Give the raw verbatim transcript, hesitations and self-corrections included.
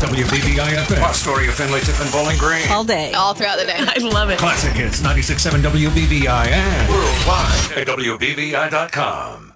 W B V I F M. Our story of Findlay, Tiffin, Bowling Green. All day. All throughout the day. I love it. Classic Hits ninety-six point seven W B V I and worldwide at W B V I dot com.